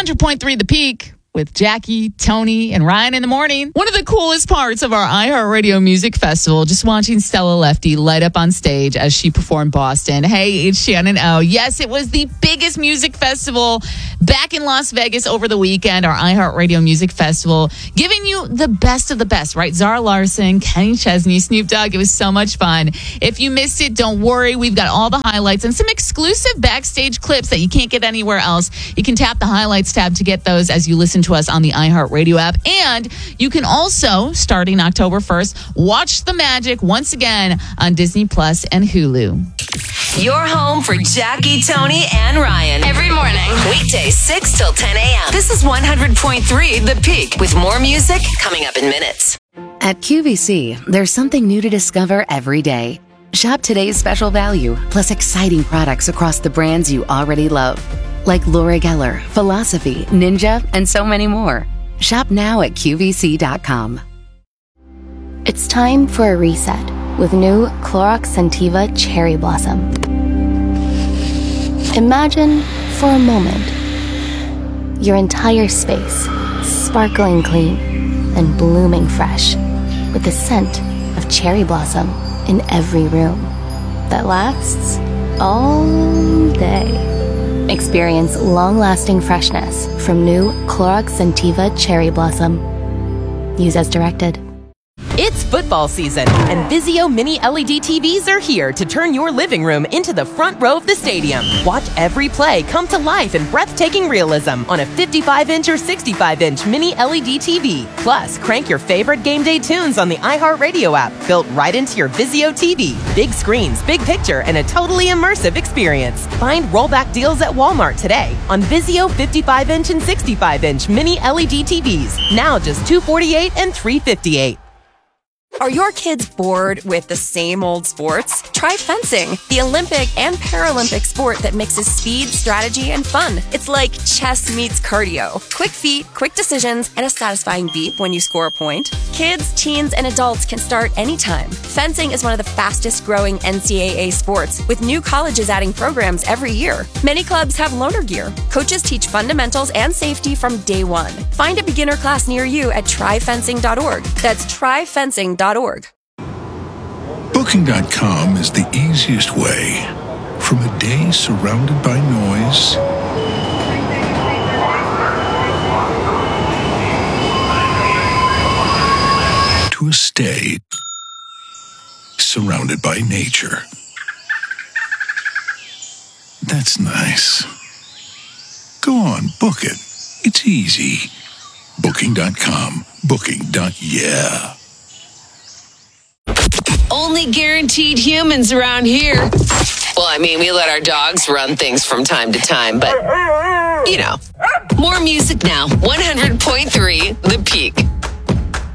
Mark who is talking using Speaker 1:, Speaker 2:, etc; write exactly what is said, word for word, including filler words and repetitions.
Speaker 1: hundred point three The Peak with Jackie, Tony, and Ryan in the morning. One of the coolest parts of our iHeartRadio Music Festival, just watching Stella Lefty light up on stage as she performed Boston. Hey, it's Shannon O. Yes, it was the biggest music festival back in Las Vegas over the weekend, our iHeartRadio Music Festival, giving you the best of the best, right? Zara Larson, Kenny Chesney, Snoop Dogg. It was so much fun. If you missed it, don't worry. We've got all the highlights and some exclusive backstage clips that you can't get anywhere else. You can tap the highlights tab to get those as you listen to us on the iHeartRadio app. And you can also, starting October first, watch the magic once again on Disney Plus and Hulu.
Speaker 2: Your home for Jackie, Tony, and Ryan. Every morning. Weekdays six till ten a.m. This is one hundred point three The Peak with more music coming up in minutes.
Speaker 3: At Q V C, there's something new to discover every day. Shop today's special value, plus exciting products across the brands you already love. Like Laura Geller, Philosophy, Ninja, and so many more. Shop now at Q V C dot com.
Speaker 4: It's time for a reset with new Clorox Scentiva Cherry Blossom. Imagine, for a moment, your entire space sparkling clean and blooming fresh with the scent of cherry blossom in every room that lasts all day. Experience long-lasting freshness from new Clorox Scentiva Cherry Blossom. Use as directed.
Speaker 5: It's football season, and Vizio Mini L E D T Vs are here to turn your living room into the front row of the stadium. Watch every play come to life in breathtaking realism on a fifty-five inch or sixty-five inch Mini L E D T V. Plus, crank your favorite game day tunes on the iHeartRadio app, built right into your Vizio T V. Big screens, big picture, and a totally immersive experience. Find rollback deals at Walmart today on Vizio fifty-five inch and sixty-five inch Mini L E D T Vs. Now just two hundred forty-eight dollars and three hundred fifty-eight dollars.
Speaker 6: Are your kids bored with the same old sports? Try fencing, the Olympic and Paralympic sport that mixes speed, strategy, and fun. It's like chess meets cardio. Quick feet, quick decisions, and a satisfying beep when you score a point. Kids, teens, and adults can start anytime. Fencing is one of the fastest growing N C double A sports, with new colleges adding programs every year. Many clubs have loaner gear. Coaches teach fundamentals and safety from day one. Find a beginner class near you at try fencing dot org. That's try fencing dot org.
Speaker 7: Booking dot com is the easiest way. From a day surrounded by noise to a stay surrounded by nature. That's nice. Go on, book it. It's easy. Booking dot com. Booking. Yeah.
Speaker 2: Only guaranteed humans around here. Well, I mean, we let our dogs run things from time to time, but, you know. More music now. one hundred point three The Peak.